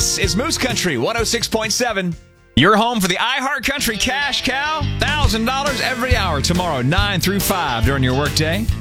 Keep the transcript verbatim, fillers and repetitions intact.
This is Moose Country one oh six point seven. Your home for the iHeart Country Cash Cow. one thousand dollars every hour tomorrow, nine through five during your workday.